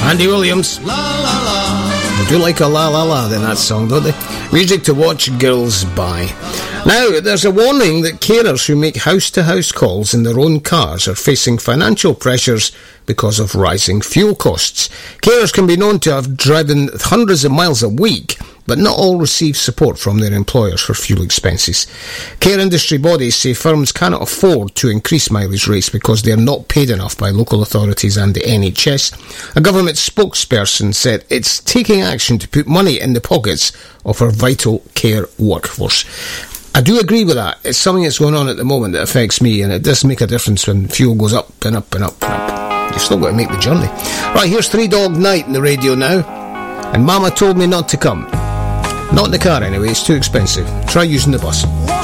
Andy Williams. La la la. They do like a la la la in that song, don't they? Music to watch girls buy. Now, there's a warning that carers who make house-to-house calls in their own cars are facing financial pressures because of rising fuel costs. Carers can be known to have driven hundreds of miles a week, but not all receive support from their employers for fuel expenses. Care industry bodies say firms cannot afford to increase mileage rates because they are not paid enough by local authorities and the NHS. A government spokesperson said it's taking action to put money in the pockets of our vital care workforce. I do agree with that. It's something that's going on at the moment that affects me, and it does make a difference when fuel goes up and up and up and up. You've still got to make the journey. Right, here's Three Dog Night on the radio now. And Mama told me not to come. Not in the car anyway, it's too expensive. Try using the bus.